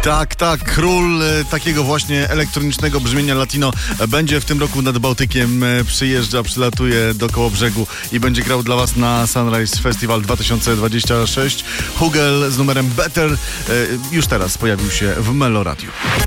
Tak, król takiego właśnie elektronicznego brzmienia latino będzie w tym roku nad Bałtykiem, przyjeżdża, przylatuje do Kołobrzegu i będzie grał dla was na Sunrise Festival 2026. Hugel z numerem Better już teraz pojawił się w Melo Radio.